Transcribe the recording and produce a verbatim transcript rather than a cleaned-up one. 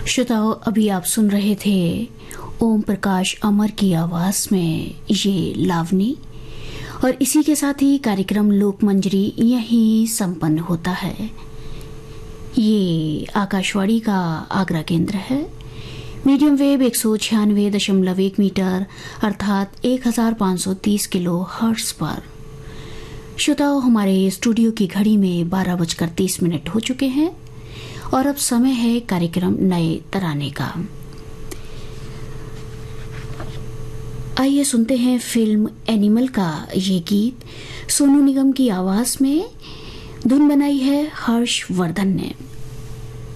श्रोताओं, अभी आप सुन रहे थे ओम प्रकाश अमर की आवाज में ये लावनी, और इसी के साथ ही कार्यक्रम लोकमंजरी यहीं संपन्न होता है। ये आकाशवाणी का आगरा केंद्र है। मीडियम वेव एक सौ छियानवे दशमलव एक मीटर अर्थात एक हजार पाँच सौ तीस किलो हर्ट्ज पर। श्रोताओं, हमारे स्टूडियो की घड़ी में बारह बजकर तीस मिनट हो चुके हैं और अब समय है कार्यक्रम नए तराने का। आइए सुनते हैं फिल्म एनिमल का ये गीत। सोनू निगम की आवाज में धुन बनाई है हर्ष वर्धन ने।